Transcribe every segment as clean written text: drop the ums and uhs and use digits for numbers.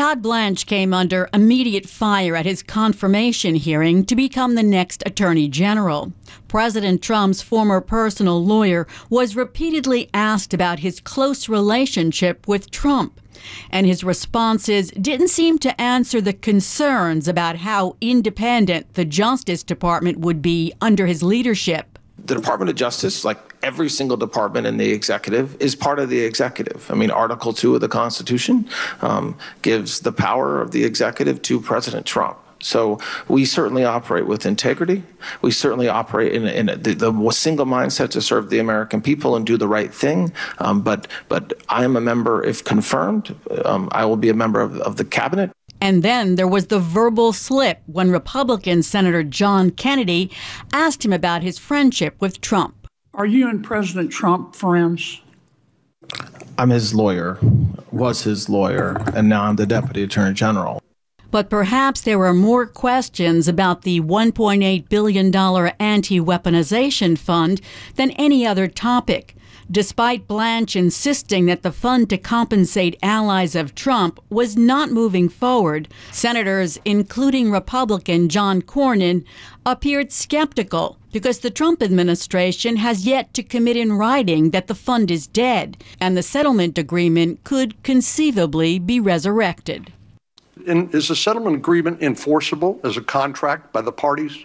Todd Blanche came under immediate fire at his confirmation hearing to become the next Attorney General. President Trump's former personal lawyer was repeatedly asked about his close relationship with Trump, and his responses didn't seem to answer the concerns about how independent the Justice Department would be under his leadership. The Department of Justice, like every single department in the executive, is part of the executive. I mean, Article 2 of the Constitution gives the power of the executive to President Trump. So we certainly operate with integrity. We certainly operate in the single mindset to serve the American people and do the right thing. But I am a member, if confirmed, I will be a member of the cabinet. And then there was the verbal slip when Republican Senator John Kennedy asked him about his friendship with Trump. Are you and President Trump friends? I'm his lawyer, was his lawyer, and now I'm the Deputy Attorney General. But perhaps there were more questions about the $1.8 billion anti-weaponization fund than any other topic, despite Blanche insisting that the fund to compensate allies of Trump was not moving forward. Senators, including Republican John Cornyn, appeared skeptical because the Trump administration has yet to commit in writing that the fund is dead and the settlement agreement could conceivably be resurrected. And is the settlement agreement enforceable as a contract by the parties?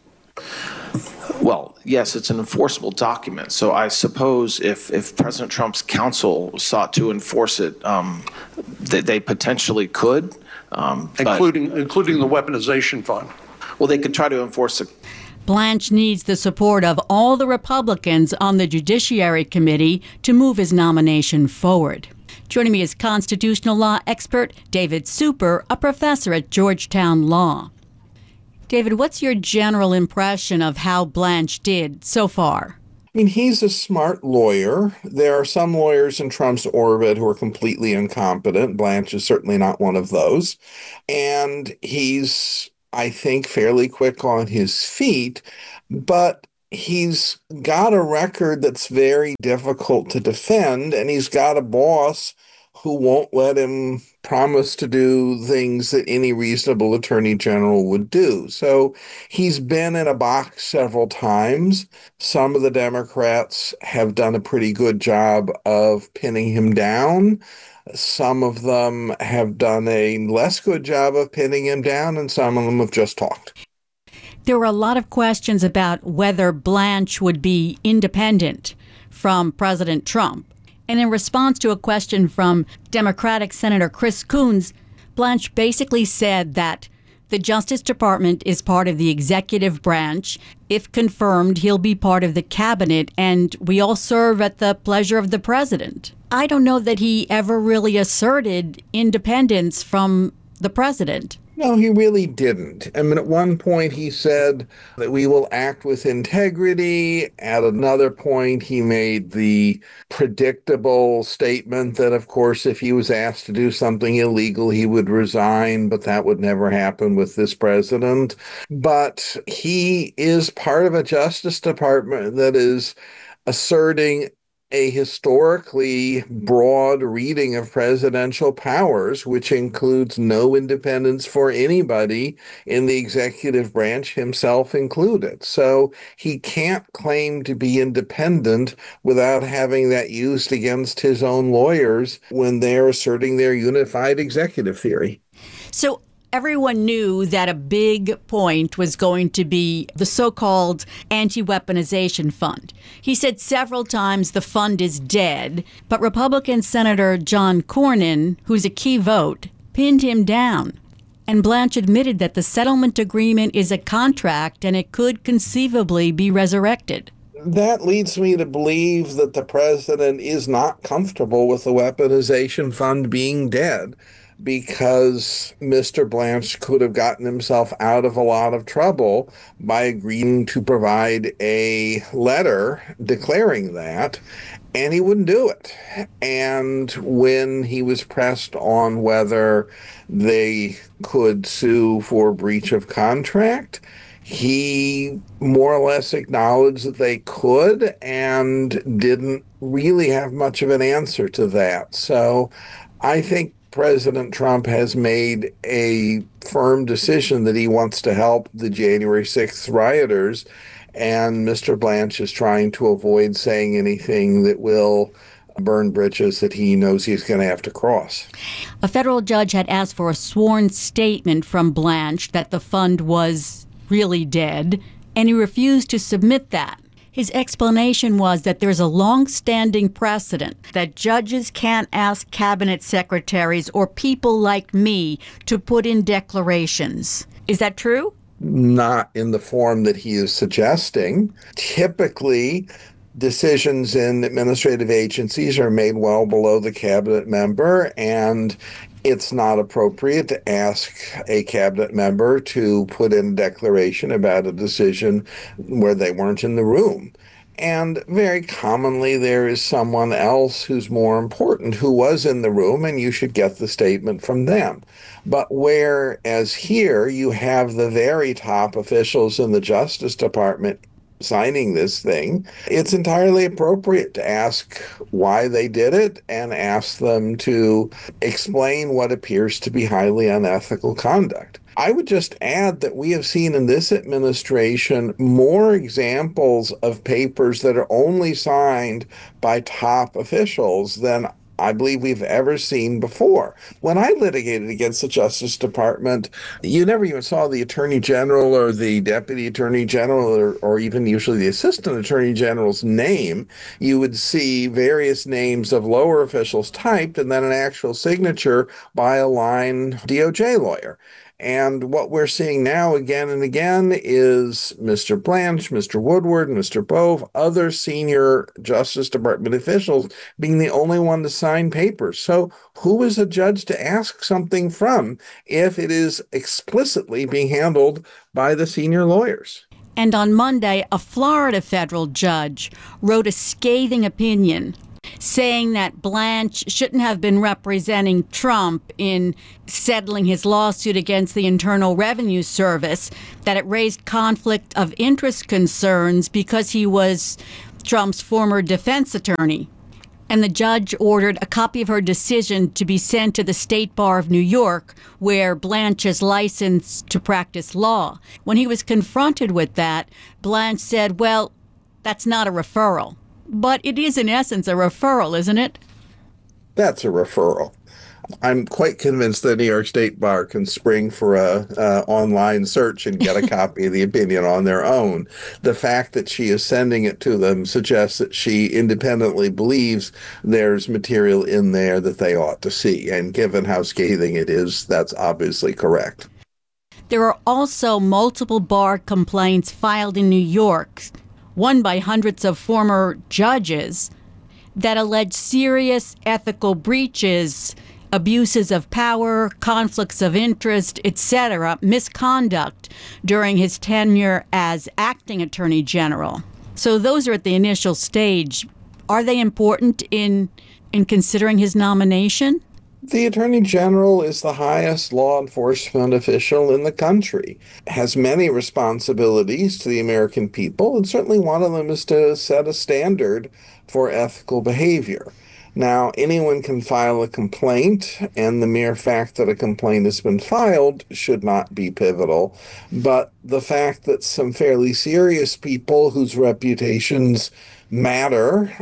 Well, yes, it's an enforceable document. So I suppose if President Trump's counsel sought to enforce it, they potentially could. Including the weaponization fund. Well, they could try to enforce it. Blanche needs the support of all the Republicans on the Judiciary Committee to move his nomination forward. Joining me is constitutional law expert David Super, a professor at Georgetown Law. David, what's your general impression of how Blanche did so far? I mean, he's a smart lawyer. There are some lawyers in Trump's orbit who are completely incompetent. Blanche is certainly not one of those. And he's, I think, fairly quick on his feet, but he's got a record that's very difficult to defend, and he's got a boss who won't let him promise to do things that any reasonable attorney general would do. So he's been in a box several times. Some of the Democrats have done a pretty good job of pinning him down. Some of them have done a less good job of pinning him down, and some of them have just talked. There were a lot of questions about whether Blanche would be independent from President Trump. And in response to a question from Democratic Senator Chris Coons, Blanche basically said that the Justice Department is part of the executive branch. If confirmed, he'll be part of the cabinet, and we all serve at the pleasure of the president. I don't know that he ever really asserted independence from the president. No, he really didn't. I mean, at one point he said that we will act with integrity. At another point, he made the predictable statement that, of course, if he was asked to do something illegal, he would resign, but that would never happen with this president. But he is part of a Justice Department that is asserting a historically broad reading of presidential powers, which includes no independence for anybody in the executive branch, himself included. So he can't claim to be independent without having that used against his own lawyers when they're asserting their unified executive theory. So everyone knew that a big point was going to be the so-called anti-weaponization fund. He said several times the fund is dead, but Republican Senator John Cornyn, who's a key vote, pinned him down. And Blanche admitted that the settlement agreement is a contract and it could conceivably be resurrected. That leads me to believe that the president is not comfortable with the weaponization fund being dead, because Mr. Blanche could have gotten himself out of a lot of trouble by agreeing to provide a letter declaring that, and he wouldn't do it. And when he was pressed on whether they could sue for breach of contract, he more or less acknowledged that they could and didn't really have much of an answer to that. So I think President Trump has made a firm decision that he wants to help the January 6th rioters, and Mr. Blanche is trying to avoid saying anything that will burn bridges that he knows he's going to have to cross. A federal judge had asked for a sworn statement from Blanche that the fund was really dead, and he refused to submit that. His explanation was that there's a long-standing precedent that judges can't ask cabinet secretaries or people like me to put in declarations. Is that true? Not in the form that he is suggesting. Typically, decisions in administrative agencies are made well below the cabinet member, and it's not appropriate to ask a cabinet member to put in a declaration about a decision where they weren't in the room. And very commonly, there is someone else who's more important who was in the room, and you should get the statement from them. But whereas here you have the very top officials in the Justice Department signing this thing, it's entirely appropriate to ask why they did it and ask them to explain what appears to be highly unethical conduct. I would just add that we have seen in this administration more examples of papers that are only signed by top officials than I believe we've ever seen before. When I litigated against the Justice Department, you never even saw the Attorney General or the Deputy Attorney General or even usually the Assistant Attorney General's name. You would see various names of lower officials typed and then an actual signature by a line DOJ lawyer. And what we're seeing now again and again is Mr. Blanche, Mr. Woodward, Mr. Bove, other senior Justice Department officials being the only one to sign papers. So who is a judge to ask something from if it is explicitly being handled by the senior lawyers? And on Monday, a Florida federal judge wrote a scathing opinion saying that Blanche shouldn't have been representing Trump in settling his lawsuit against the Internal Revenue Service, that it raised conflict of interest concerns because he was Trump's former defense attorney. And the judge ordered a copy of her decision to be sent to the State Bar of New York, where Blanche is licensed to practice law. When he was confronted with that, Blanche said, well, that's not a referral. But it is, in essence, a referral, isn't it? That's a referral. I'm quite convinced that New York State Bar can spring for a online search and get a copy of the opinion on their own. The fact that she is sending it to them suggests that she independently believes there's material in there that they ought to see. And given how scathing it is, that's obviously correct. There are also multiple bar complaints filed in New York, one by hundreds of former judges, that allege serious ethical breaches, abuses of power, conflicts of interest, etc., misconduct during his tenure as acting attorney general. So those are at the initial stage. Are they important in considering his nomination? The Attorney General is the highest law enforcement official in the country, has many responsibilities to the American people, and certainly one of them is to set a standard for ethical behavior. Now, anyone can file a complaint, and the mere fact that a complaint has been filed should not be pivotal. But the fact that some fairly serious people whose reputations matter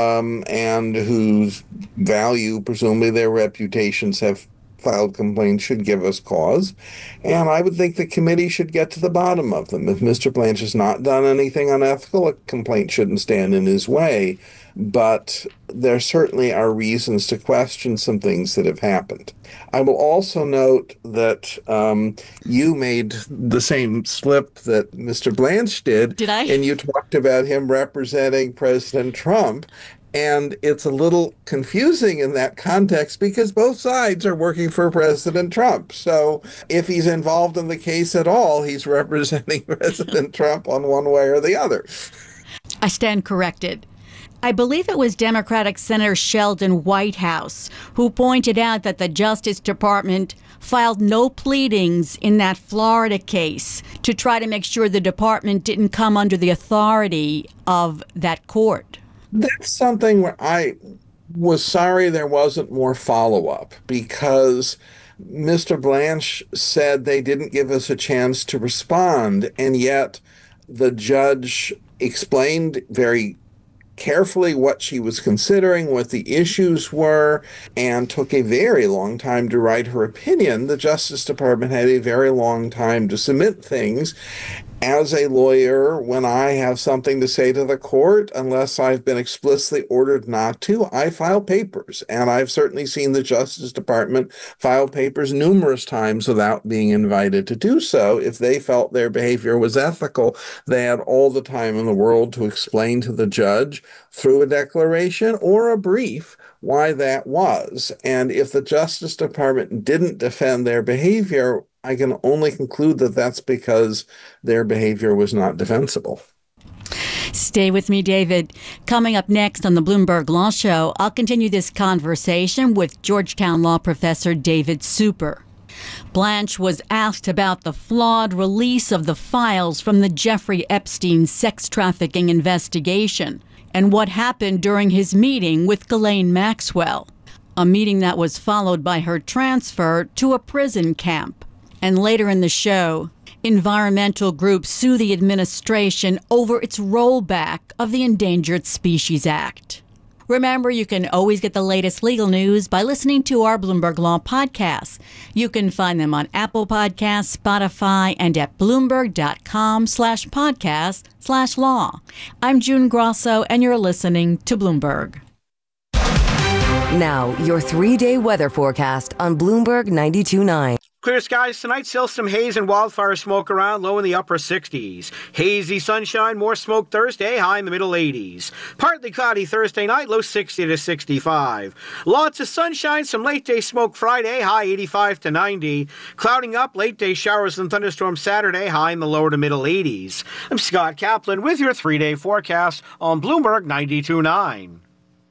and whose value, presumably their reputations, have filed complaints should give us cause. And I would think the committee should get to the bottom of them. If Mr. Blanche has not done anything unethical, a complaint shouldn't stand in his way. But there certainly are reasons to question some things that have happened. I will also note that you made the same slip that Mr. Blanche did. Did I? And you talked about him representing President Trump. And it's a little confusing in that context because both sides are working for President Trump. So if he's involved in the case at all, he's representing President Trump on one way or the other. I stand corrected. I believe it was Democratic Senator Sheldon Whitehouse who pointed out that the Justice Department filed no pleadings in that Florida case to try to make sure the department didn't come under the authority of that court. That's something where I was sorry there wasn't more follow-up because Mr. Blanche said they didn't give us a chance to respond, and yet the judge explained very carefully what she was considering, what the issues were, and took a very long time to write her opinion. The Justice Department had a very long time to submit things. As a lawyer, when I have something to say to the court, unless I've been explicitly ordered not to, I file papers. And I've certainly seen the Justice Department file papers numerous times without being invited to do so. If they felt their behavior was ethical, they had all the time in the world to explain to the judge through a declaration or a brief why that was. And if the Justice Department didn't defend their behavior, I can only conclude that that's because their behavior was not defensible. Stay with me, David. Coming up next on the Bloomberg Law Show, I'll continue this conversation with Georgetown law professor David Super. Blanche was asked about the flawed release of the files from the Jeffrey Epstein sex trafficking investigation and what happened during his meeting with Ghislaine Maxwell, a meeting that was followed by her transfer to a prison camp. And later in the show, environmental groups sue the administration over its rollback of the Endangered Species Act. Remember, you can always get the latest legal news by listening to our Bloomberg Law podcasts. You can find them on Apple Podcasts, Spotify, and at Bloomberg.com/podcast/law. I'm June Grosso, and you're listening to Bloomberg. Now, your 3-day weather forecast on Bloomberg 92.9. Clear skies tonight, still some haze and wildfire smoke around, low in the upper 60s. Hazy sunshine, more smoke Thursday, high in the middle 80s. Partly cloudy Thursday night, low 60 to 65. Lots of sunshine, some late day smoke Friday, high 85 to 90. Clouding up, late day showers and thunderstorms Saturday, high in the lower to middle 80s. I'm Scott Kaplan with your 3-day forecast on Bloomberg 92.9.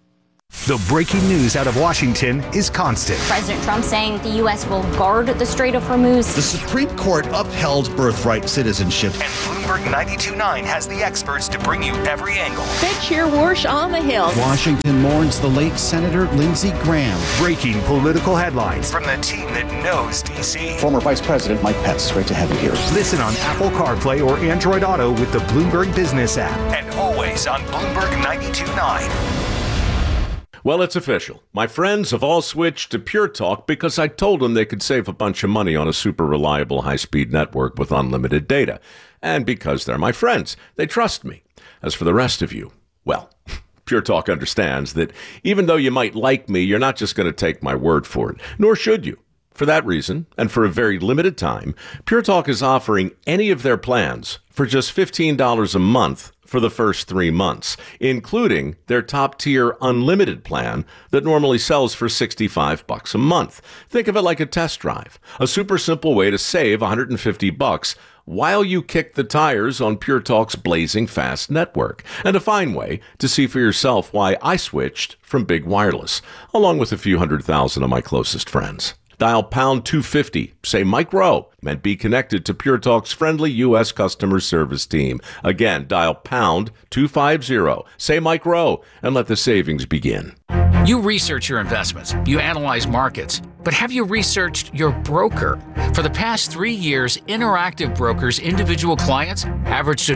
The breaking news out of Washington is constant. President Trump saying the U.S. will guard the Strait of Hormuz. The Supreme Court upheld birthright citizenship. And Bloomberg 92.9 has the experts to bring you every angle. Fitch here, Warsh on the Hill. Washington mourns the late Senator Lindsey Graham. Breaking political headlines from the team that knows D.C. Former Vice President Mike Pence, great to have you here. Listen on Apple CarPlay or Android Auto with the Bloomberg Business app. And always on Bloomberg 92.9. Well, it's official. My friends have all switched to Pure Talk because I told them they could save a bunch of money on a super reliable high-speed network with unlimited data. And because they're my friends, they trust me. As for the rest of you, well, Pure Talk understands that even though you might like me, you're not just going to take my word for it, nor should you. For that reason, and for a very limited time, Pure Talk is offering any of their plans for just $15 a month for the first 3 months, including their top-tier unlimited plan that normally sells for $65 a month. Think of it like a test drive, a super simple way to save $150 while you kick the tires on Pure Talk's blazing fast network, and a fine way to see for yourself why I switched from big wireless, along with a few 100,000 of my closest friends. Dial pound 250, say Mike Rowe, and be connected to Pure Talk's friendly U.S. customer service team. Again, dial pound 250, say Mike Rowe, and let the savings begin. You research your investments, you analyze markets, but have you researched your broker? For the past 3 years, Interactive Brokers' individual clients averaged a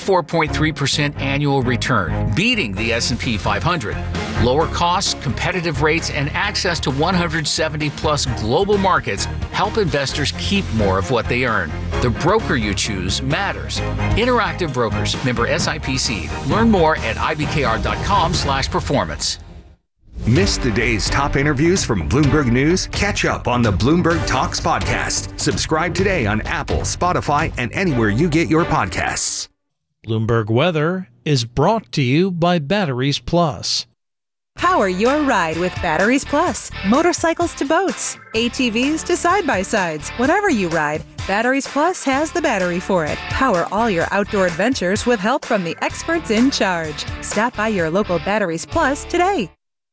24.3% annual return, beating the S&P 500. Lower costs, competitive rates, and access to 170-plus global markets help investors keep more of what they earn. The broker you choose matters. Interactive Brokers, member SIPC. Learn more at ibkr.com/performance. Miss the day's top interviews from Bloomberg News? Catch up on the Bloomberg Talks podcast. Subscribe today on Apple, Spotify, and anywhere you get your podcasts. Bloomberg Weather is brought to you by Batteries Plus. Power your ride with Batteries Plus. Motorcycles to boats, ATVs to side-by-sides. Whatever you ride, Batteries Plus has the battery for it. Power all your outdoor adventures with help from the experts in charge. Stop by your local Batteries Plus today.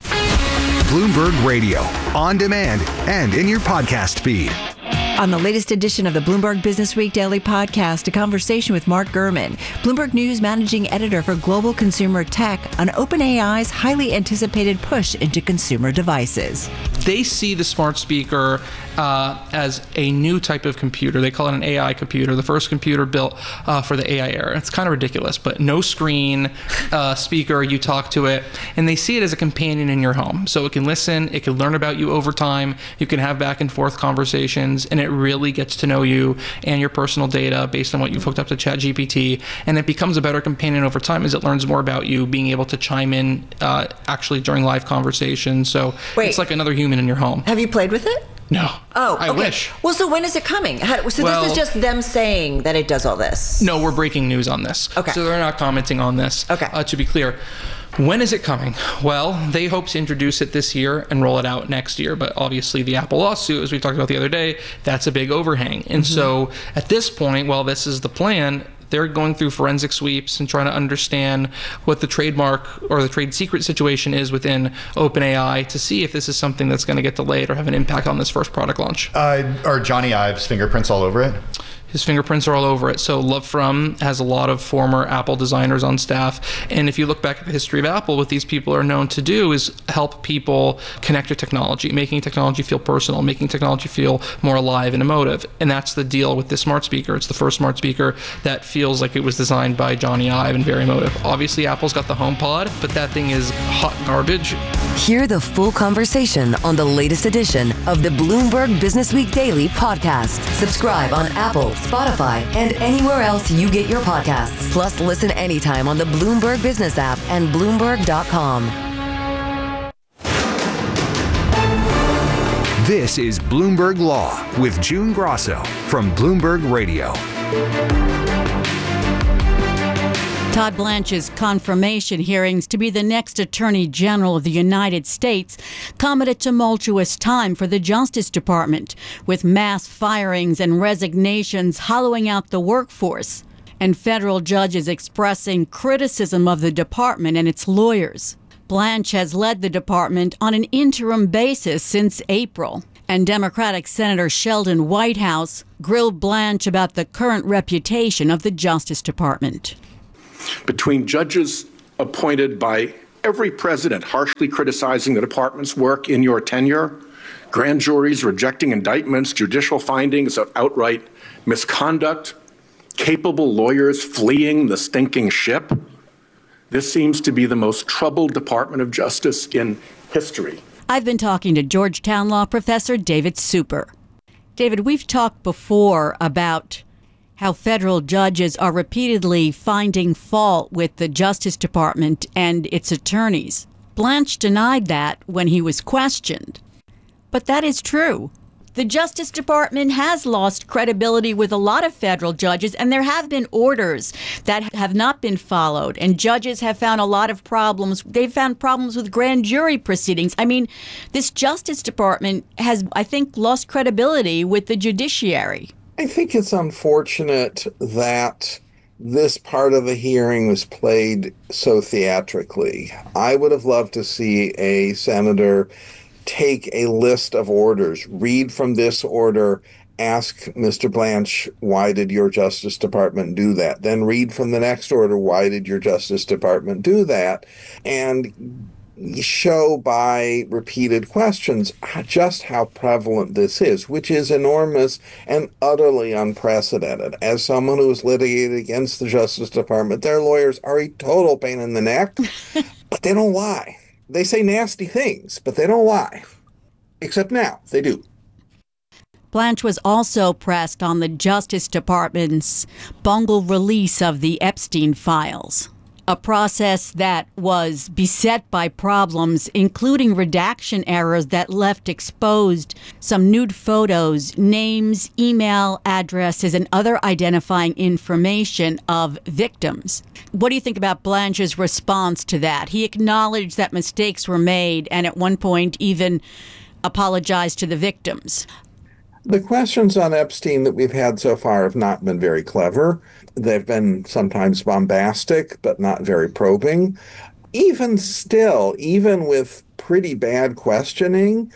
Bloomberg Radio, on demand and in your podcast feed. On the latest edition of the Bloomberg Business Week Daily Podcast, a conversation with Mark Gurman, Bloomberg News Managing Editor for Global Consumer Tech, on OpenAI's highly anticipated push into consumer devices. They see the smart speaker as a new type of computer. They call it an AI computer, the first computer built for the AI era. It's kind of ridiculous, but no screen, speaker, you talk to it, and they see it as a companion in your home. So it can listen, it can learn about you over time, you can have back and forth conversations, and it really gets to know you and your personal data based on what you've hooked up to ChatGPT, and it becomes a better companion over time as it learns more about you, being able to chime in actually during live conversations. So it's like another human in your home. Have you played with it? No. Oh, okay. I wish. Well, so when is it coming? So this is just them saying that it does all this? No, we're breaking news on this. Okay. So they're not commenting on this. Okay. To be clear. When is it coming? Well, they hope to introduce it this year and roll it out next year. But obviously the Apple lawsuit, as we talked about the other day, that's a big overhang. And so at this point, while this is the plan, they're going through forensic sweeps and trying to understand what the trademark or the trade secret situation is within OpenAI to see if this is something that's going to get delayed or have an impact on this first product launch. Are Johnny Ive's fingerprints all over it? His fingerprints are all over it. So Love From has a lot of former Apple designers on staff. And if you look back at the history of Apple, what these people are known to do is help people connect to technology, making technology feel personal, making technology feel more alive and emotive. And that's the deal with this smart speaker. It's the first smart speaker that feels like it was designed by Johnny Ive and very emotive. Obviously, Apple's got the HomePod, but that thing is hot garbage. Hear the full conversation on the latest edition of the Bloomberg Business Week Daily podcast. Subscribe on Apple, Spotify, and anywhere else you get your podcasts. Plus, listen anytime on the Bloomberg Business app and Bloomberg.com. This is Bloomberg Law with June Grosso from Bloomberg Radio. Todd Blanche's confirmation hearings to be the next Attorney General of the United States come at a tumultuous time for the Justice Department, with mass firings and resignations hollowing out the workforce, and federal judges expressing criticism of the department and its lawyers. Blanche has led the department on an interim basis since April, and Democratic Senator Sheldon Whitehouse grilled Blanche about the current reputation of the Justice Department. Between judges appointed by every president harshly criticizing the department's work in your tenure, grand juries rejecting indictments, judicial findings of outright misconduct, capable lawyers fleeing the stinking ship, this seems to be the most troubled Department of Justice in history. I've been talking to Georgetown law professor David Super. David, we've talked before about how federal judges are repeatedly finding fault with the Justice Department and its attorneys. Blanche denied that when he was questioned. But that is true. The Justice Department has lost credibility with a lot of federal judges, and there have been orders that have not been followed, and judges have found a lot of problems. They've found problems with grand jury proceedings. I mean, this Justice Department has, I think, lost credibility with the judiciary. I think it's unfortunate that this part of the hearing was played so theatrically. I would have loved to see a senator take a list of orders, read from this order, ask Mr. Blanche, why did your Justice Department do that? Then read from the next order, why did your Justice Department do that? And show by repeated questions just how prevalent this is, which is enormous and utterly unprecedented. As someone who has litigated against the Justice Department, their lawyers are a total pain in the neck, but they don't lie. They say nasty things, but they don't lie. Except now, they do. Blanche was also pressed on the Justice Department's bungled release of the Epstein files, a process that was beset by problems, including redaction errors that left exposed some nude photos, names, email addresses, and other identifying information of victims. What do you think about Blanche's response to that? He acknowledged that mistakes were made and at one point even apologized to the victims. The questions on Epstein that we've had so far have not been very clever. They've been sometimes bombastic, but not very probing. Even still, even with pretty bad questioning,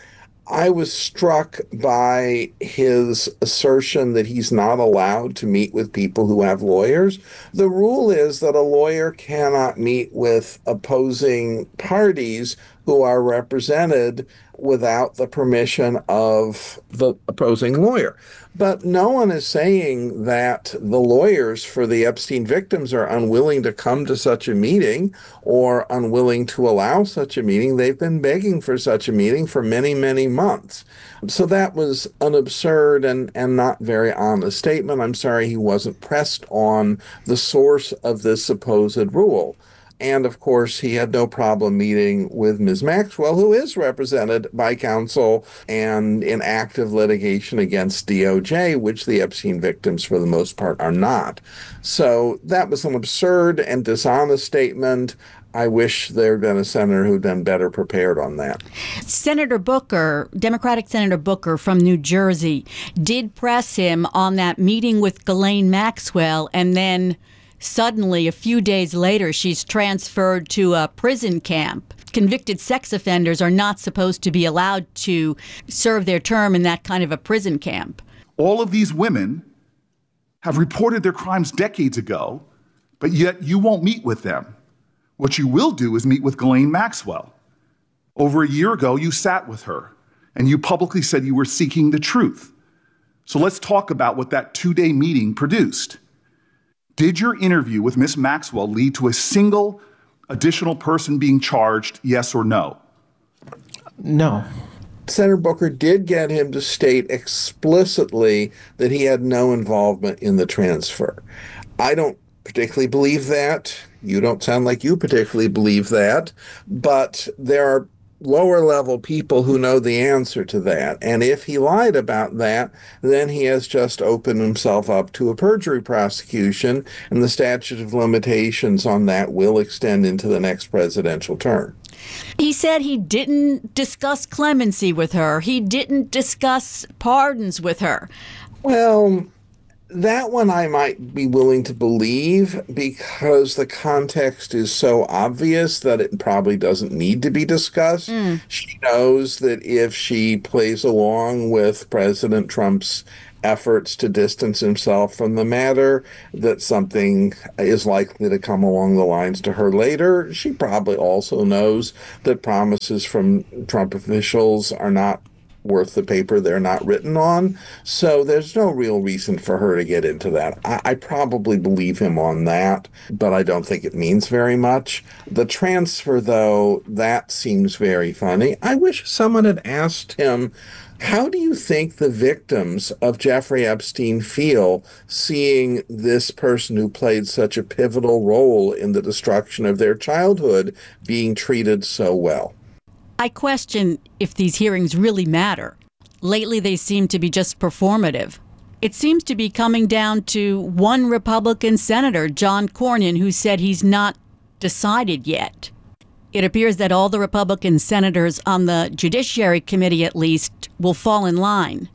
I was struck by his assertion that he's not allowed to meet with people who have lawyers. The rule is that a lawyer cannot meet with opposing parties who are represented without the permission of the opposing lawyer. But no one is saying that the lawyers for the Epstein victims are unwilling to come to such a meeting or unwilling to allow such a meeting. They've been begging for such a meeting for many, many months. So that was an absurd and not very honest statement. I'm sorry he wasn't pressed on the source of this supposed rule. And of course, he had no problem meeting with Ms. Maxwell, who is represented by counsel and in active litigation against DOJ, which the Epstein victims, for the most part, are not. So that was an absurd and dishonest statement. I wish there had been a senator who'd been better prepared on that. Senator Booker, Democratic Senator Booker from New Jersey, did press him on that meeting with Ghislaine Maxwell, and then suddenly, a few days later, she's transferred to a prison camp. Convicted sex offenders are not supposed to be allowed to serve their term in that kind of a prison camp. All of these women have reported their crimes decades ago, but yet you won't meet with them. What you will do is meet with Ghislaine Maxwell. Over a year ago, you sat with her, and you publicly said you were seeking the truth. So let's talk about what that 2-day meeting produced. Did your interview with Ms. Maxwell lead to a single additional person being charged, yes or no? No. Senator Booker did get him to state explicitly that he had no involvement in the transfer. I don't particularly believe that. You don't sound like you particularly believe that. But there are lower-level people who know the answer to that. And if he lied about that, then he has just opened himself up to a perjury prosecution, and the statute of limitations on that will extend into the next presidential term. He said he didn't discuss clemency with her. He didn't discuss pardons with her. Well, that one I might be willing to believe because the context is so obvious that it probably doesn't need to be discussed. She knows that if she plays along with President Trump's efforts to distance himself from the matter, that something is likely to come along the lines to her later. She probably also knows that promises from Trump officials are not worth the paper they're not written on. So there's no real reason for her to get into that. I probably believe him on that, but I don't think it means very much. The transfer, though, that seems very funny. I wish someone had asked him, how do you think the victims of Jeffrey Epstein feel seeing this person who played such a pivotal role in the destruction of their childhood being treated so well? I question if these hearings really matter. Lately, they seem to be just performative. It seems to be coming down to one Republican senator, John Cornyn, who said he's not decided yet. It appears that all the Republican senators on the Judiciary Committee, at least, will fall in line.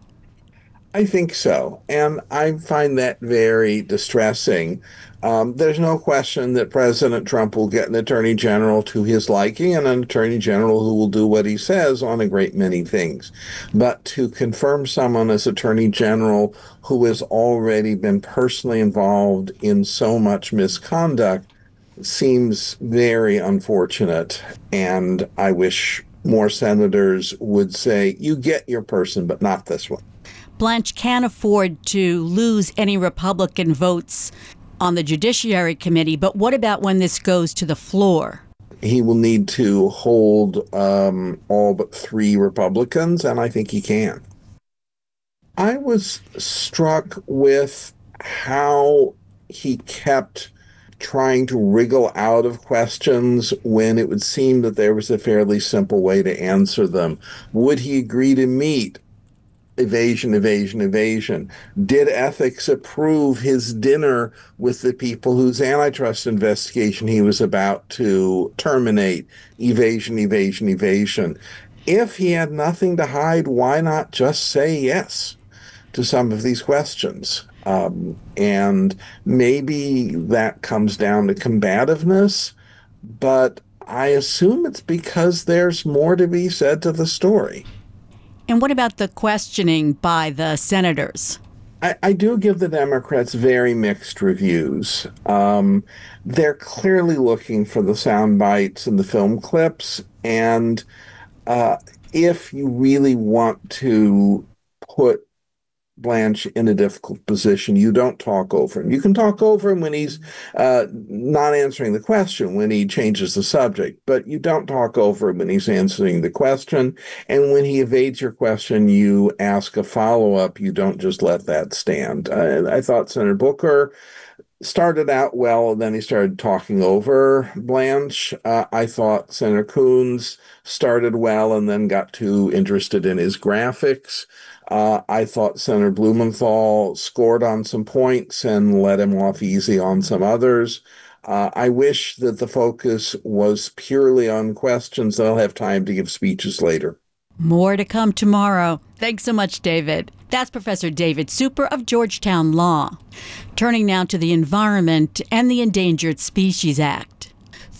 I think so, and I find that very distressing. There's no question that President Trump will get an attorney general to his liking and an attorney general who will do what he says on a great many things. But to confirm someone as attorney general who has already been personally involved in so much misconduct seems very unfortunate, and I wish more senators would say, you get your person, but not this one. Blanche can't afford to lose any Republican votes on the Judiciary Committee, but what about when this goes to the floor? He will need to hold all but 3 Republicans, and I think he can. I was struck with how he kept trying to wriggle out of questions when it would seem that there was a fairly simple way to answer them. Would he agree to meet? Evasion, evasion, evasion. Did ethics approve his dinner with the people whose antitrust investigation he was about to terminate? Evasion, evasion, evasion. If he had nothing to hide, why not just say yes to some of these questions? And maybe that comes down to combativeness, but I assume it's because there's more to be said to the story. And what about the questioning by the senators? I do give the Democrats very mixed reviews. They're clearly looking for the sound bites and the film clips. And if you really want to put Blanche in a difficult position, you don't talk over him. You can talk over him when he's not answering the question, when he changes the subject, but you don't talk over him when he's answering the question. And when he evades your question, you ask a follow-up. You don't just let that stand. I thought Senator Booker started out well, and then he started talking over Blanche. I thought Senator Coons started well and then got too interested in his graphics. I thought Senator Blumenthal scored on some points and let him off easy on some others. I wish that the focus was purely on questions. They'll have time to give speeches later. More to come tomorrow. Thanks so much, David. That's Professor David Super of Georgetown Law. Turning now to the environment and the Endangered Species Act.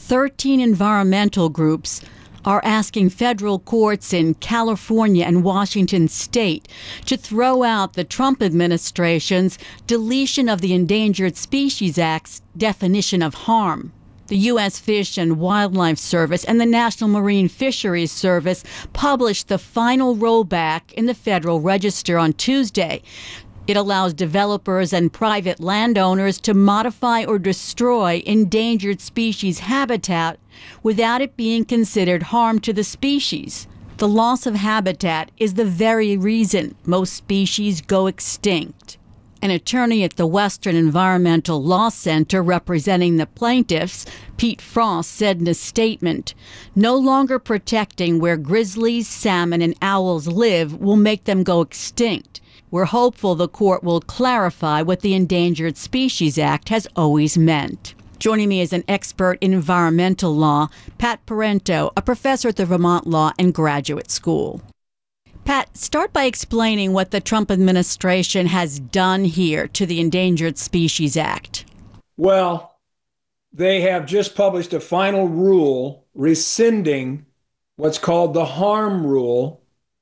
13 environmental groups are asking federal courts in California and Washington state to throw out the Trump administration's deletion of the Endangered Species Act's definition of harm. The U.S. Fish and Wildlife Service and the National Marine Fisheries Service published the final rollback in the Federal Register on Tuesday. It allows developers and private landowners to modify or destroy endangered species habitat without it being considered harm to the species. The loss of habitat is the very reason most species go extinct. An attorney at the Western Environmental Law Center representing the plaintiffs, Pete Frost, said in a statement, "No longer protecting where grizzlies, salmon, and owls live will make them go extinct. We're hopeful the court will clarify what the Endangered Species Act has always meant." Joining me is an expert in environmental law, Pat Parento, a professor at the Vermont Law and Graduate School. Pat, start by explaining what the Trump administration has done here to the Endangered Species Act. Well, they have just published a final rule rescinding what's called the harm rule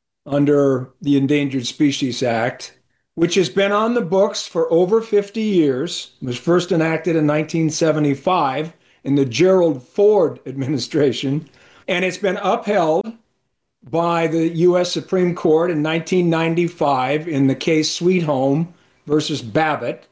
under the Endangered Species Act, which has been on the books for over 50 years. It was first enacted in 1975 in the Gerald Ford administration, and it's been upheld by the U.S. Supreme Court in 1995 in the case Sweet Home versus Babbitt.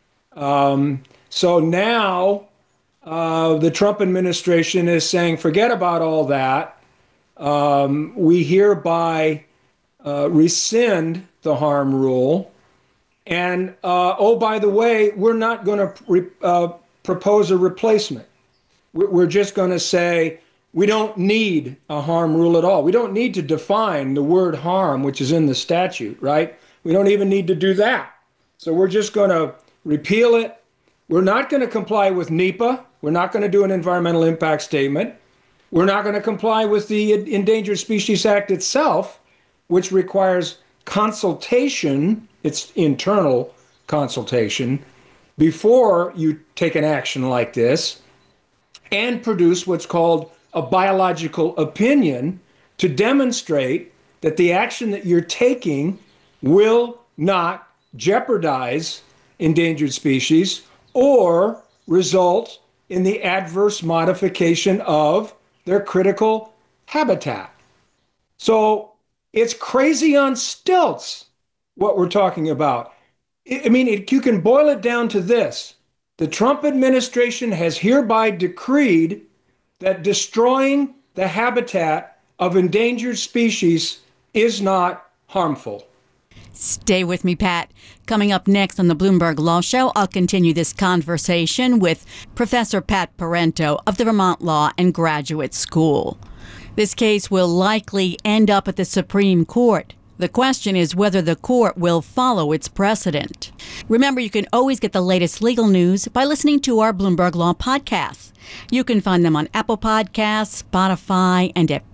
So now the Trump administration is saying, forget about all that. We hereby rescind the harm rule. And, oh, by the way, we're not going to propose a replacement. We're just going to say, we don't need a harm rule at all. We don't need to define the word harm, which is in the statute, right? We don't even need to do that. So we're just going to repeal it. We're not going to comply with NEPA. We're not going to do an environmental impact statement. We're not going to comply with the Endangered Species Act itself, which requires consultation, it's internal consultation, before you take an action like this, and produce what's called a biological opinion to demonstrate that the action that you're taking will not jeopardize endangered species or result in the adverse modification of their critical habitat. So it's crazy on stilts what we're talking about. I mean, you can boil it down to this. The Trump administration has hereby decreed that destroying the habitat of endangered species is not harmful. Stay with me, Pat. Coming up next on the Bloomberg Law Show, I'll continue this conversation with Professor Pat Parento of the Vermont Law and Graduate School. This case will likely end up at the Supreme Court. The question is whether the court will follow its precedent. Remember, you can always get the latest legal news by listening to our Bloomberg Law podcasts. You can find them on Apple Podcasts, Spotify, and at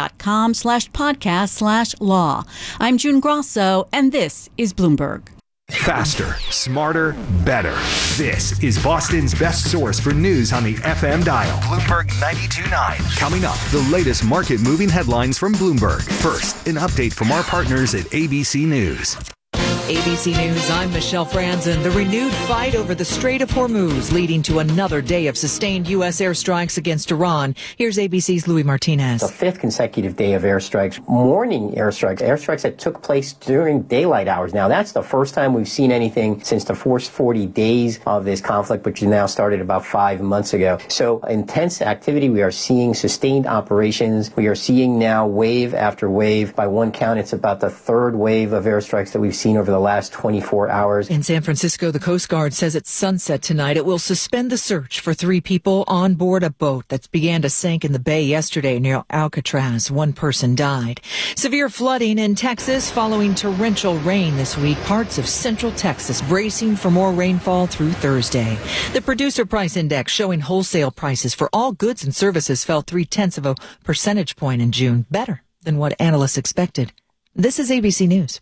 Bloomberg.com/podcast/law. I'm June Grosso, and this is Bloomberg. Faster, smarter, better. This is Boston's best source for news on the FM dial. Bloomberg 92.9. Coming up, the latest market-moving headlines from Bloomberg. First, an update from our partners at ABC News. ABC News, I'm Michelle Franzen. The renewed fight over the Strait of Hormuz leading to another day of sustained U.S. airstrikes against Iran. Here's ABC's Louis Martinez. The fifth consecutive day of airstrikes, morning airstrikes that took place during daylight hours. Now, that's the first time we've seen anything since the first 40 days of this conflict, which now started about 5 months ago. So intense activity. We are seeing sustained operations. We are seeing now wave after wave. By one count, it's about the third wave of airstrikes that we've seen over the last 24 hours. In San Francisco, the Coast Guard says at sunset tonight it will suspend the search for 3 people on board a boat that began to sink in the bay yesterday near Alcatraz. 1 person died. Severe flooding in Texas following torrential rain this week. Parts of central Texas bracing for more rainfall through Thursday. The Producer Price Index showing wholesale prices for all goods and services fell 0.3 percentage point in June, better than what analysts expected. This is ABC News.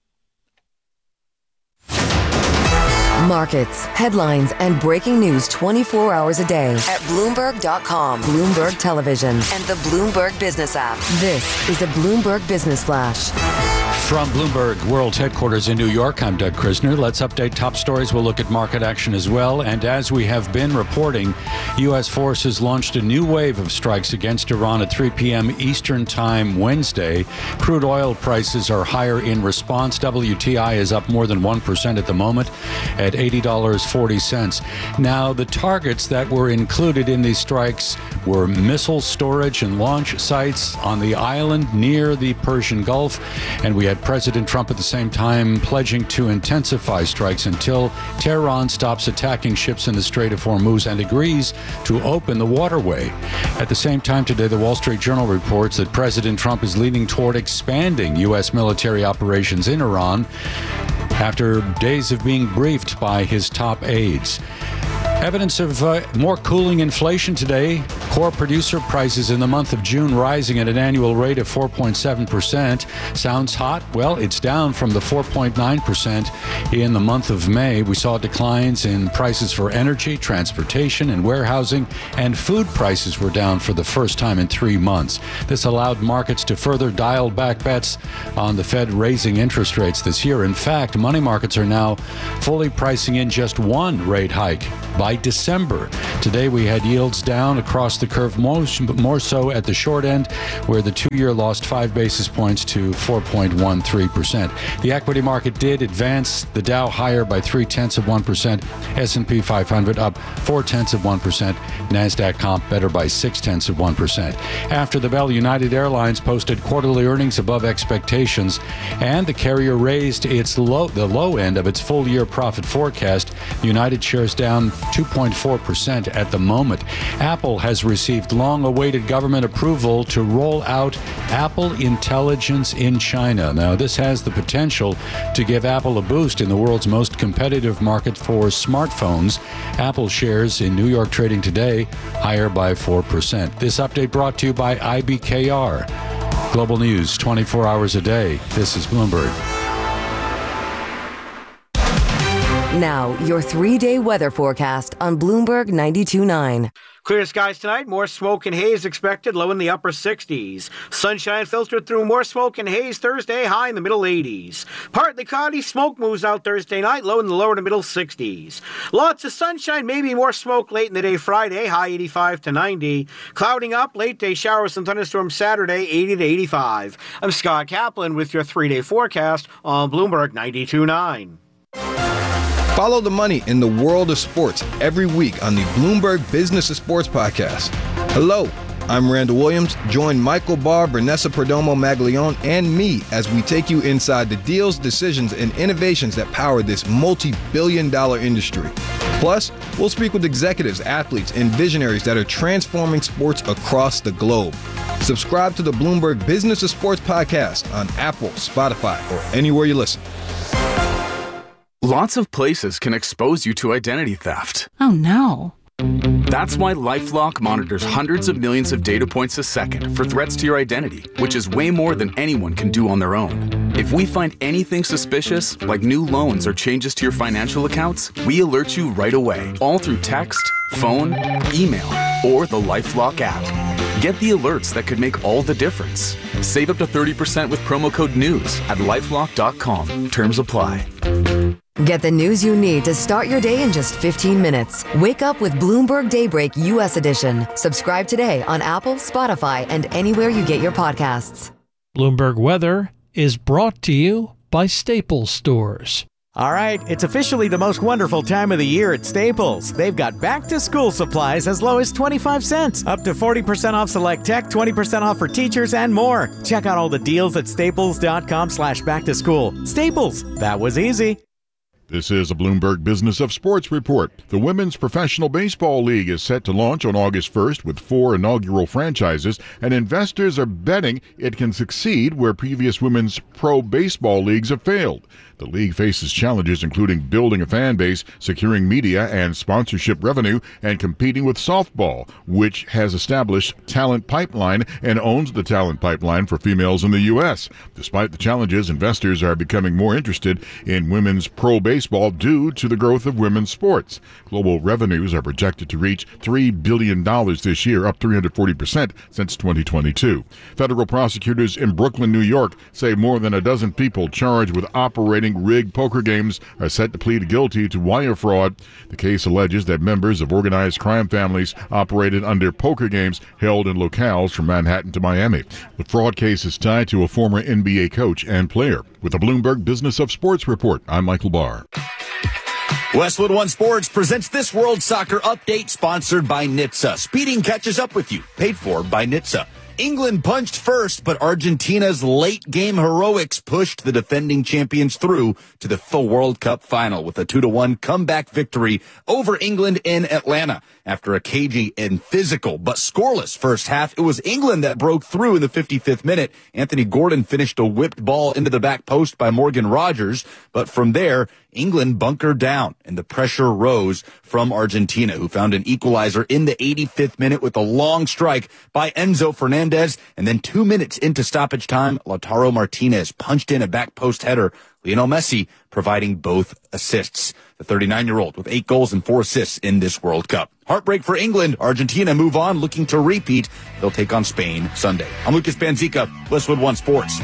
Markets, headlines, and breaking news 24 hours a day at Bloomberg.com, Bloomberg Television, and the Bloomberg Business app. This is a Bloomberg Business Flash. From Bloomberg World Headquarters in New York, I'm Doug Krisner. Let's update top stories. We'll look at market action as well. And as we have been reporting, U.S. forces launched a new wave of strikes against Iran at 3 p.m. Eastern Time Wednesday. Crude oil prices are higher in response. WTI is up more than 1% at the moment at $80.40. Now, the targets that were included in these strikes were missile storage and launch sites on the island near the Persian Gulf. And we had President Trump at the same time pledging to intensify strikes until Tehran stops attacking ships in the Strait of Hormuz and agrees to open the waterway. At the same time today, the Wall Street Journal reports that President Trump is leaning toward expanding U.S. military operations in Iran after days of being briefed by his top aides. Evidence of more cooling inflation today. Core producer prices in the month of June rising at an annual rate of 4.7%. Sounds hot? Well, it's down from the 4.9% in the month of May. We saw declines in prices for energy, transportation, and warehousing, and food prices were down for the first time in 3 months. This allowed markets to further dial back bets on the Fed raising interest rates this year. In fact, money markets are now fully pricing in just one rate hike by December. Today we had yields down across the curve, more so at the short end, where the 2-year lost 5 basis points to 4.13%. The equity market did advance, the Dow higher by 0.3%, S&P 500 up 0.4%, NASDAQ comp better by 0.6%. After the bell, United Airlines posted quarterly earnings above expectations, and the carrier raised the low end of its full-year profit forecast. United shares down 2.4% at the moment. Apple has received long-awaited government approval to roll out Apple Intelligence in China. Now, this has the potential to give Apple a boost in the world's most competitive market for smartphones. Apple shares in New York trading today higher by 4%. This update brought to you by IBKR. Global news 24 hours a day. This is Bloomberg. Now, your 3-day weather forecast on Bloomberg 92.9. Clear skies tonight, more smoke and haze expected, low in the upper 60s. Sunshine filtered through, more smoke and haze Thursday, high in the middle 80s. Partly cloudy, smoke moves out Thursday night, low in the lower to middle 60s. Lots of sunshine, maybe more smoke late in the day Friday, high 85 to 90. Clouding up, late day showers and thunderstorms Saturday, 80 to 85. I'm Scott Kaplan with your 3-day forecast on Bloomberg 92.9. Follow the money in the world of sports every week on the Bloomberg Business of Sports podcast. Hello, I'm Randall Williams. Join Michael Barr, Vanessa Perdomo Maglione, and me as we take you inside the deals, decisions, and innovations that power this multi-billion-dollar industry. Plus, we'll speak with executives, athletes, and visionaries that are transforming sports across the globe. Subscribe to the Bloomberg Business of Sports podcast on Apple, Spotify, or anywhere you listen. Lots of places can expose you to identity theft. Oh no. That's why LifeLock monitors hundreds of millions of data points a second for threats to your identity, which is way more than anyone can do on their own. If we find anything suspicious, like new loans or changes to your financial accounts, we alert you right away, all through text, phone, email, or the LifeLock app. Get the alerts that could make all the difference. Save up to 30% with promo code NEWS at LifeLock.com. Terms apply. Get the news you need to start your day in just 15 minutes. Wake up with Bloomberg Daybreak U.S. Edition. Subscribe today on Apple, Spotify, and anywhere you get your podcasts. Bloomberg Weather is brought to you by Staples Stores. All right, it's officially the most wonderful time of the year at Staples. They've got back-to-school supplies as low as 25 cents, up to 40% off select tech, 20% off for teachers, and more. Check out all the deals at staples.com/back-to-school. Staples, that was easy. This is a Bloomberg Business of Sports report. The Women's Professional Baseball League is set to launch on August 1st with 4 inaugural franchises, and investors are betting it can succeed where previous women's pro baseball leagues have failed. The league faces challenges including building a fan base, securing media and sponsorship revenue, and competing with softball, which has established Talent Pipeline and owns the talent pipeline for females in the U.S. Despite the challenges, investors are becoming more interested in women's pro baseball due to the growth of women's sports. Global revenues are projected to reach $3 billion this year, up 340% since 2022. Federal prosecutors in Brooklyn, New York, say more than a dozen people charged with operating rigged poker games are set to plead guilty to wire fraud. The case alleges that members of organized crime families operated under poker games held in locales from Manhattan to Miami. The fraud case is tied to a former NBA coach and player. With the Bloomberg Business of Sports report, I'm Michael Barr. Westwood One Sports presents this World Soccer Update, sponsored by NHTSA. Speeding catches up with you, paid for by NHTSA. England punched first, but Argentina's late-game heroics pushed the defending champions through to the FIFA World Cup final with a 2-1 comeback victory over England in Atlanta. After a cagey and physical but scoreless first half, it was England that broke through in the 55th minute. Anthony Gordon finished a whipped ball into the back post by Morgan Rogers, but from there, England bunkered down, and the pressure rose from Argentina, who found an equalizer in the 85th minute with a long strike by Enzo Fernandez. And then 2 minutes into stoppage time, Lautaro Martinez punched in a back post header, Lionel Messi providing both assists. The 39-year-old with 8 goals and 4 assists in this World Cup. Heartbreak for England. Argentina move on, looking to repeat. They'll take on Spain Sunday. I'm Lucas Banzica, Westwood One Sports.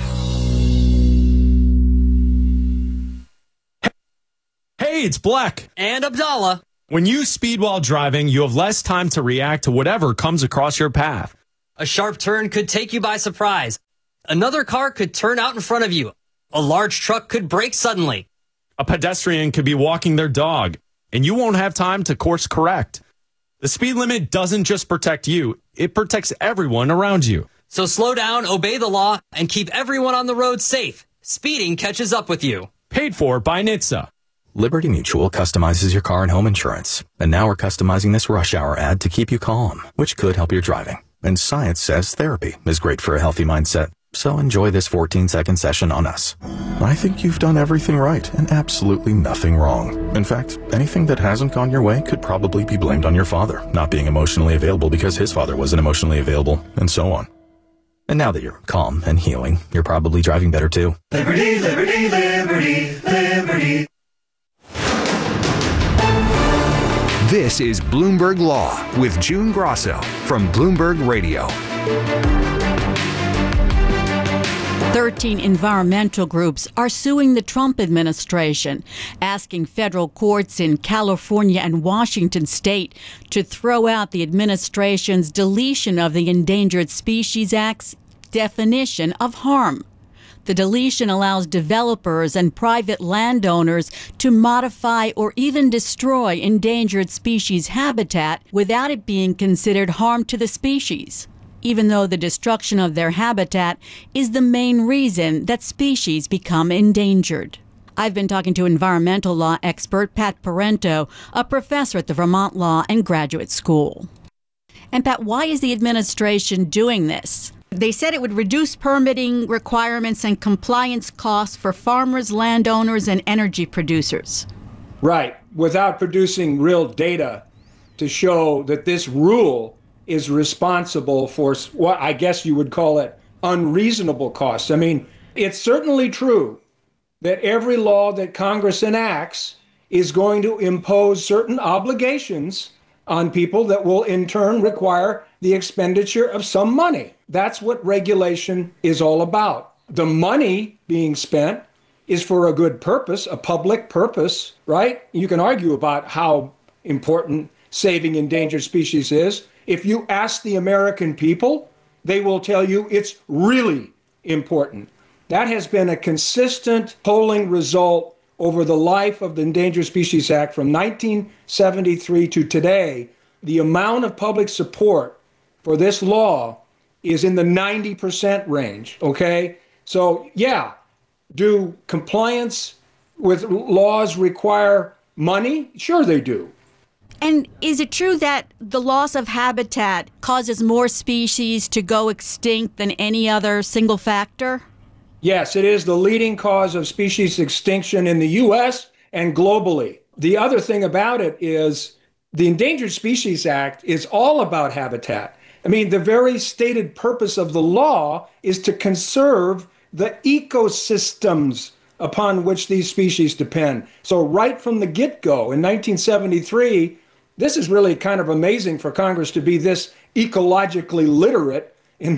Hey, it's Black. And Abdallah. When you speed while driving, you have less time to react to whatever comes across your path. A sharp turn could take you by surprise. Another car could turn out in front of you. A large truck could brake suddenly. A pedestrian could be walking their dog, and you won't have time to course correct. The speed limit doesn't just protect you, it protects everyone around you. So slow down, obey the law, and keep everyone on the road safe. Speeding catches up with you. Paid for by NHTSA. Liberty Mutual customizes your car and home insurance. And now we're customizing this rush hour ad to keep you calm, which could help your driving. And science says therapy is great for a healthy mindset. So enjoy this 14-second session on us. I think you've done everything right and absolutely nothing wrong. In fact, anything that hasn't gone your way could probably be blamed on your father not being emotionally available because his father wasn't emotionally available, and so on. And now that you're calm and healing, you're probably driving better too. Liberty, liberty, liberty, liberty. This is Bloomberg Law with June Grosso from Bloomberg Radio. 13 environmental groups are suing the Trump administration, asking federal courts in California and Washington state to throw out the administration's deletion of the Endangered Species Act's definition of harm. The deletion allows developers and private landowners to modify or even destroy endangered species habitat without it being considered harm to the species, even though the destruction of their habitat is the main reason that species become endangered. I've been talking to environmental law expert Pat Parento, a professor at the Vermont Law and Graduate School. And Pat, why is the administration doing this? They said it would reduce permitting requirements and compliance costs for farmers, landowners, and energy producers. Right, without producing real data to show that this rule is responsible for what I guess you would call it unreasonable costs. I mean, it's certainly true that every law that Congress enacts is going to impose certain obligations on people that will in turn require the expenditure of some money. That's what regulation is all about. The money being spent is for a good purpose, a public purpose, right? You can argue about how important saving endangered species is. If you ask the American people, they will tell you it's really important. That has been a consistent polling result over the life of the Endangered Species Act from 1973 to today. The amount of public support for this law is in the 90% range, okay? So, yeah, do compliance with laws require money? Sure they do. And is it true that the loss of habitat causes more species to go extinct than any other single factor? Yes, it is the leading cause of species extinction in the U.S. and globally. The other thing about it is the Endangered Species Act is all about habitat. I mean, the very stated purpose of the law is to conserve the ecosystems upon which these species depend. So right from the get-go in 1973, this is really kind of amazing for Congress to be this ecologically literate. In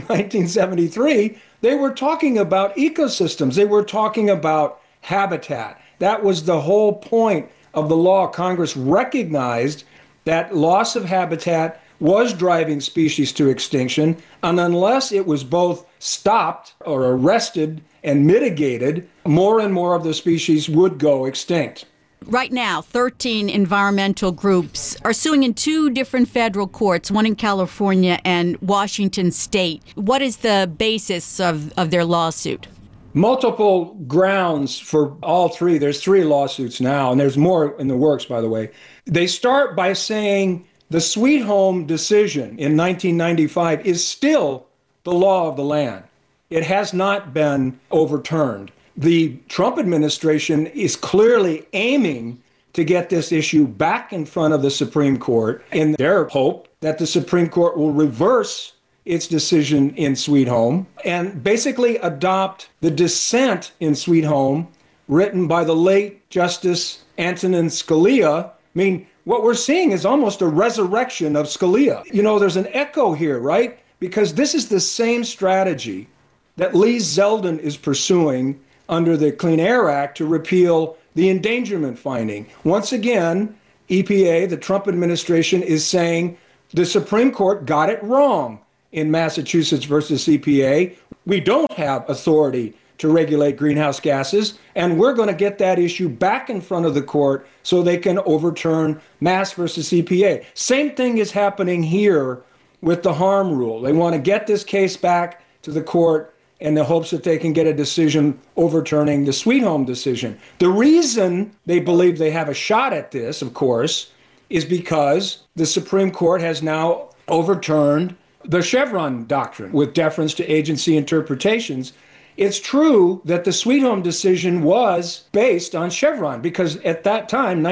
1973, they were talking about ecosystems. They were talking about habitat. That was the whole point of the law. Congress recognized that loss of habitat was driving species to extinction, and unless it was both stopped or arrested and mitigated, more and more of the species would go extinct. Right now, 13 environmental groups are suing in two different federal courts, one in California and Washington State. What is the basis of their lawsuit? Multiple grounds for all three. There's three lawsuits now, and there's more in the works, by the way. They start by saying the Sweet Home decision in 1995 is still the law of the land. It has not been overturned. The Trump administration is clearly aiming to get this issue back in front of the Supreme Court in their hope that the Supreme Court will reverse its decision in Sweet Home and basically adopt the dissent in Sweet Home written by the late Justice Antonin Scalia. I mean, what we're seeing is almost a resurrection of Scalia. You know, there's an echo here, right? Because this is the same strategy that Lee Zeldin is pursuing under the Clean Air Act to repeal the endangerment finding. Once again, EPA, the Trump administration, is saying the Supreme Court got it wrong in Massachusetts versus EPA. We don't have authority to regulate greenhouse gases, and we're going to get that issue back in front of the court so they can overturn Mass versus EPA. Same thing is happening here with the harm rule. They want to get this case back to the court in the hopes that they can get a decision overturning the Sweet Home decision. The reason they believe they have a shot at this, of course, is because the Supreme Court has now overturned the Chevron doctrine with deference to agency interpretations. It's true that the Sweet Home decision was based on Chevron because at that time,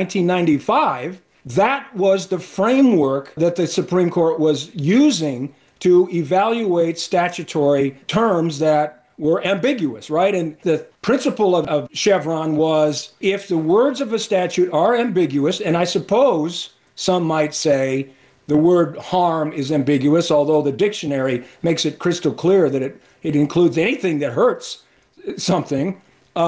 1995, that was the framework that the Supreme Court was using to evaluate statutory terms that were ambiguous, right? And the principle of Chevron was if the words of a statute are ambiguous, and I suppose some might say the word harm is ambiguous, although the dictionary makes it crystal clear that it includes anything that hurts something.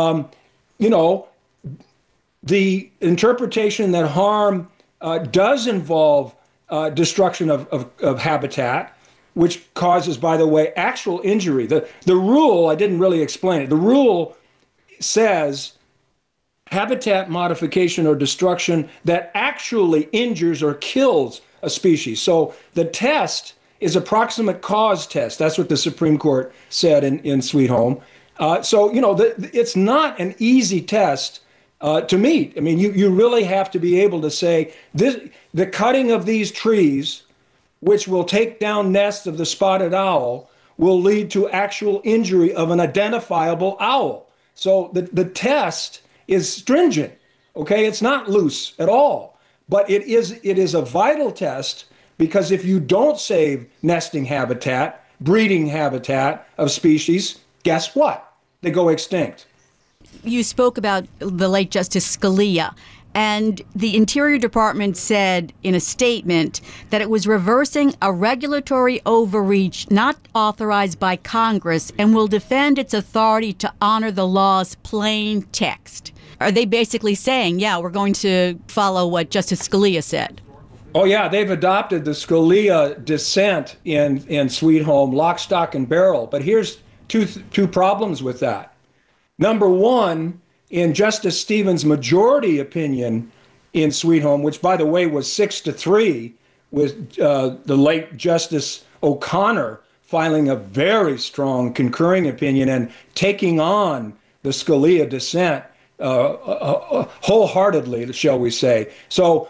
The interpretation that harm does involve destruction of habitat, which causes, by the way, actual injury. The rule, I didn't really explain it. The rule says habitat modification or destruction that actually injures or kills a species. So the test is a proximate cause test. That's what the Supreme Court said in Sweet Home. It's not an easy test to meet. I mean, you really have to be able to say the cutting of these trees, which will take down nests of the spotted owl, will lead to actual injury of an identifiable owl. So the test is stringent, okay? It's not loose at all. But it is a vital test, because if you don't save nesting habitat, breeding habitat of species, guess what? They go extinct. You spoke about the late Justice Scalia, and the Interior Department said in a statement that it was reversing a regulatory overreach not authorized by Congress and will defend its authority to honor the law's plain text. Are they basically saying, yeah, we're going to follow what Justice Scalia said? Oh, yeah, they've adopted the Scalia dissent in Sweet Home, lock, stock, and barrel. But here's two problems with that. Number one, in Justice Stevens' majority opinion in Sweet Home, which, by the way, was 6-3, with the late Justice O'Connor filing a very strong concurring opinion and taking on the Scalia dissent wholeheartly, shall we say. So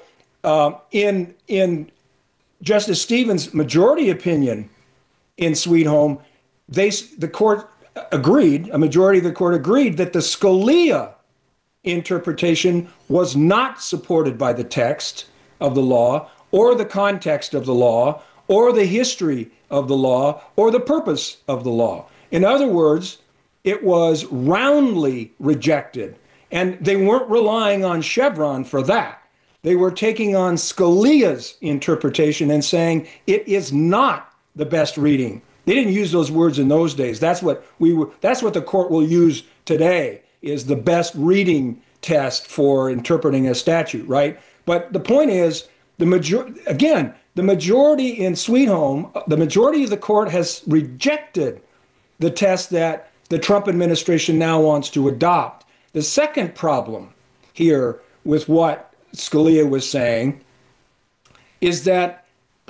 in Justice Stevens' majority opinion in Sweet Home, the court agreed, a majority of the court agreed, that the Scalia interpretation was not supported by the text of the law or the context of the law or the history of the law or the purpose of the law. In other words, it was roundly rejected, and they weren't relying on Chevron for that. They were taking on Scalia's interpretation and saying it is not the best reading. They didn't use those words in those days. That's what the court will use today, is the best reading test for interpreting a statute, right? But the point is, the majority in Sweet Home, the majority of the court has rejected the test that the Trump administration now wants to adopt. The second problem here with what Scalia was saying is that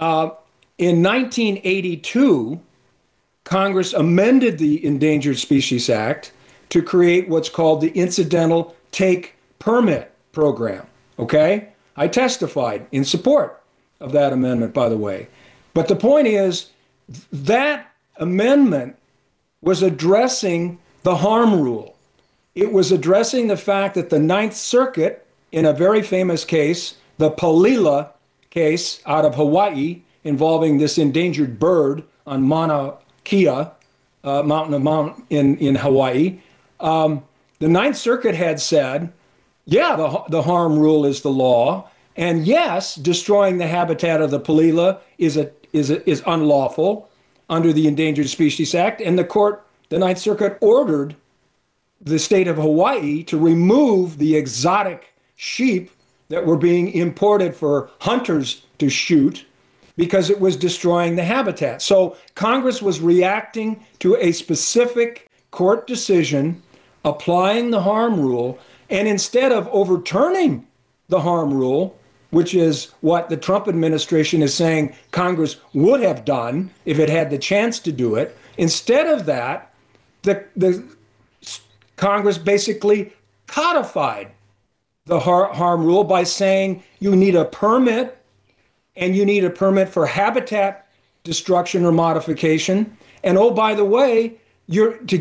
in 1982, Congress amended the Endangered Species Act to create what's called the Incidental Take Permit Program. Okay? I testified in support of that amendment, by the way. But the point is, that amendment was addressing the harm rule. It was addressing the fact that the Ninth Circuit, in a very famous case, the Palila case out of Hawaii, involving this endangered bird on Mauna Kea, mountain in Hawaii, the Ninth Circuit had said, yeah, the harm rule is the law, and yes, destroying the habitat of the Palila is unlawful under the Endangered Species Act, and the Ninth Circuit ordered the state of Hawaii to remove the exotic sheep that were being imported for hunters to shoot because it was destroying the habitat. So Congress was reacting to a specific court decision, applying the harm rule, and instead of overturning the harm rule, which is what the Trump administration is saying Congress would have done if it had the chance to do it, instead of that, the Congress basically codified the harm rule by saying you need a permit, and you need a permit for habitat destruction or modification. And oh, by the way, to